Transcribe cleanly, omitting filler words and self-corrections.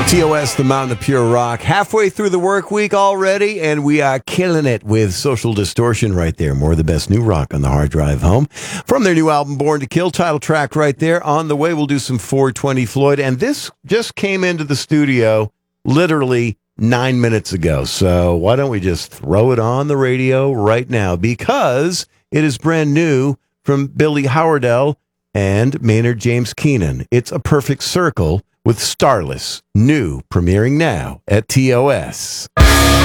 TOS, the Mountain of Pure Rock. Halfway through the work week already, and we are killing it with Social Distortion right there. More of the best new rock on the hard drive home. From their new album, Born to Kill, title track right there. On the way, we'll do some 420 Floyd. And this just came into the studio literally 9 minutes ago. So why don't we just throw it on the radio right now? Because it is brand new from Billy Howardell and Maynard James Keenan. It's A Perfect Circle with Starless, new, premiering now at TOS.